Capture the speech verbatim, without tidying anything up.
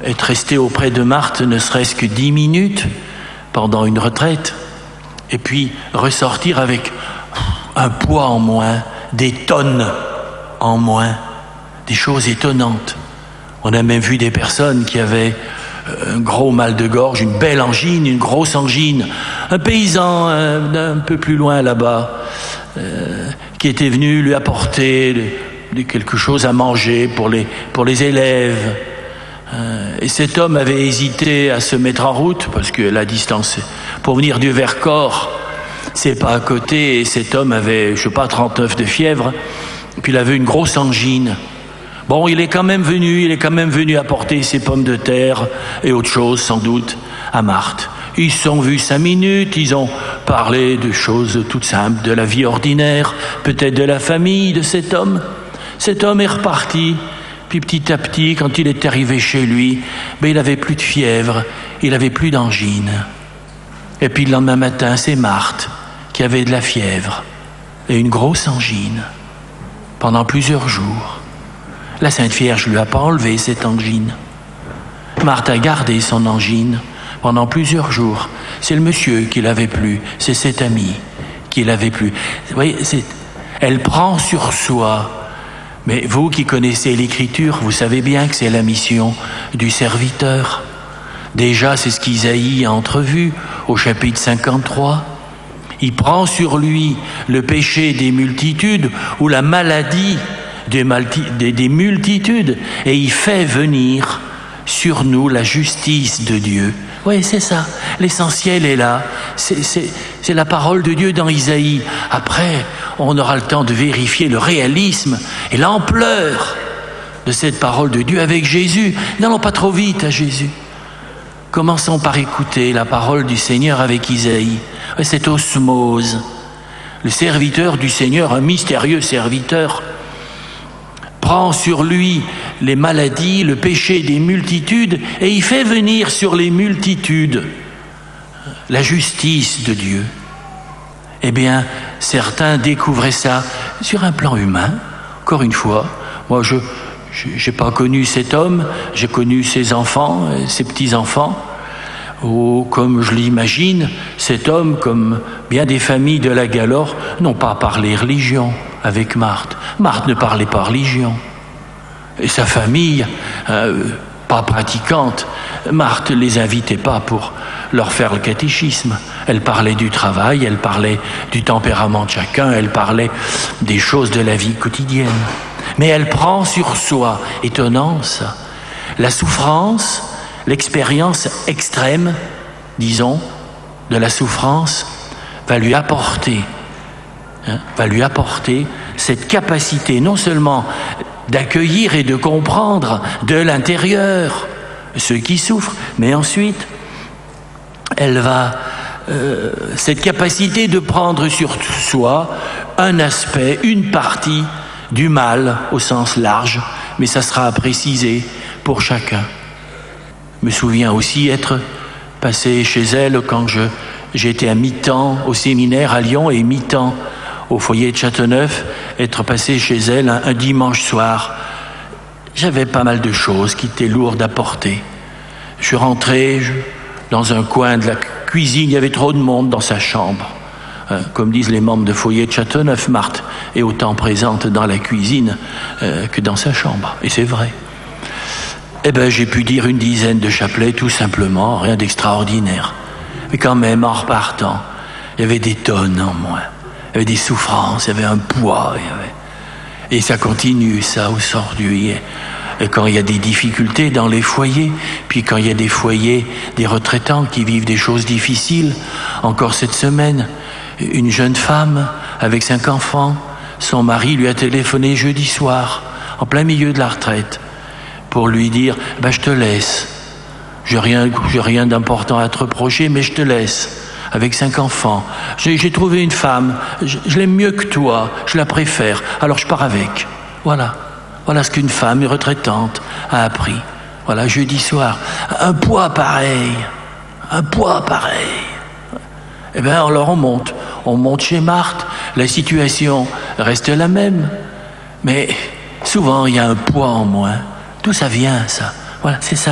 être resté auprès de Marthe ne serait-ce que dix minutes pendant une retraite, et puis ressortir avec un poids en moins, des tonnes en moins, des choses étonnantes. On a même vu des personnes qui avaient un gros mal de gorge, une belle angine, une grosse angine. Un paysan un, un peu plus loin là-bas, euh, qui était venu lui apporter de, de quelque chose à manger pour les, pour les élèves. Euh, et cet homme avait hésité à se mettre en route, parce que la distance, pour venir du Vercors, c'est pas à côté, et cet homme avait, je sais pas, trente-neuf de fièvre, et puis il avait une grosse angine. Bon, il est quand même venu, il est quand même venu apporter ses pommes de terre et autre chose, sans doute, à Marthe. Ils se sont vus cinq minutes, ils ont parlé de choses toutes simples, de la vie ordinaire, peut-être de la famille de cet homme. Cet homme est reparti, puis petit à petit, quand il est arrivé chez lui, ben, il n'avait plus de fièvre, il n'avait plus d'angine. Et puis le lendemain matin, c'est Marthe qui avait de la fièvre et une grosse angine pendant plusieurs jours. La Sainte Vierge ne lui a pas enlevé cette angine. Marthe a gardé son angine pendant plusieurs jours. C'est le monsieur qui l'avait plus, c'est cet ami qui l'avait plus. Vous voyez, c'est... elle prend sur soi. Mais vous qui connaissez l'Écriture, vous savez bien que c'est la mission du serviteur. Déjà, c'est ce qu'Isaïe a entrevu au chapitre cinquante-trois. Il prend sur lui le péché des multitudes ou la maladie Des, malti- des, des multitudes, et il fait venir sur nous la justice de Dieu. Oui, c'est ça. L'essentiel est là. C'est, c'est, c'est la parole de Dieu dans Isaïe. Après, on aura le temps de vérifier le réalisme et l'ampleur de cette parole de Dieu avec Jésus. N'allons pas trop vite à Jésus. Commençons par écouter la parole du Seigneur avec Isaïe. Oui, cette osmose. Le serviteur du Seigneur, un mystérieux serviteur, prend sur lui les maladies, le péché des multitudes, et il fait venir sur les multitudes la justice de Dieu. Eh bien, certains découvraient ça sur un plan humain. Encore une fois, moi, je n'ai pas connu cet homme, j'ai connu ses enfants, ses petits-enfants, ou comme je l'imagine, cet homme, comme bien des familles de la Galore, n'ont pas parlé religion avec Marthe. Marthe ne parlait pas religion. Et sa famille, euh, pas pratiquante, Marthe ne les invitait pas pour leur faire le catéchisme. Elle parlait du travail, elle parlait du tempérament de chacun, elle parlait des choses de la vie quotidienne. Mais elle prend sur soi, étonnant ça, la souffrance, l'expérience extrême, disons, de la souffrance, va lui apporter Hein, va lui apporter cette capacité non seulement d'accueillir et de comprendre de l'intérieur ceux qui souffrent, mais ensuite elle va euh, cette capacité de prendre sur soi un aspect, une partie du mal au sens large, mais ça sera à préciser pour chacun. Je me souviens aussi être passé chez elle quand je, j'étais à mi-temps au séminaire à Lyon et mi-temps au foyer de Châteauneuf, être passé chez elle un, un dimanche soir. J'avais pas mal de choses qui étaient lourdes à porter. Je suis rentré je, dans un coin de la cuisine, il y avait trop de monde dans sa chambre. Euh, comme disent les membres de foyer de Châteauneuf, Marthe est autant présente dans la cuisine euh, que dans sa chambre. Et c'est vrai. Eh bien, j'ai pu dire une dizaine de chapelets, tout simplement, rien d'extraordinaire. Mais quand même, en repartant, il y avait des tonnes en moins. Il y avait des souffrances, il y avait un poids. Il y avait... Et ça continue, ça, aujourd'hui. Et quand il y a des difficultés dans les foyers, puis quand il y a des foyers, des retraitants qui vivent des choses difficiles, encore cette semaine, une jeune femme avec cinq enfants, son mari lui a téléphoné jeudi soir, en plein milieu de la retraite, pour lui dire bah, « je te laisse, j'ai rien, j'ai rien d'important à te reprocher, mais je te laisse. » Avec cinq enfants, j'ai, j'ai trouvé une femme, je, je l'aime mieux que toi, je la préfère, alors je pars avec. Voilà, voilà ce qu'une femme, une retraitante, a appris. Voilà, jeudi soir, un poids pareil, un poids pareil. Eh bien, alors on monte, on monte chez Marthe, la situation reste la même, mais souvent il y a un poids en moins. D'où ça vient, ça? Voilà, c'est ça.